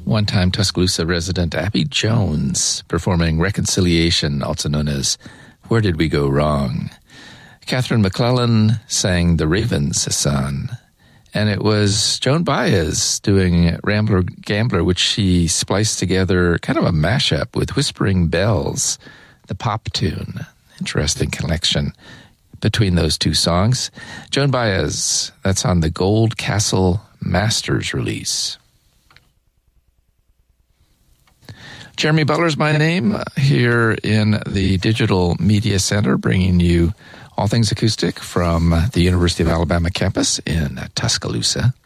One-time Tuscaloosa resident Abby Jones performing Reconciliation, also known as Where Did We Go Wrong? Catherine McClellan sang The Raven's Son. And it was Joan Baez doing Rambler Gambler, which she spliced together kind of a mashup with Whispering Bells, the pop tune. Interesting connection between those two songs. Joan Baez, that's on the Gold Castle Masters release. Jeremy Butler's my name here in the Digital Media Center, bringing you all things acoustic from the University of Alabama campus in Tuscaloosa.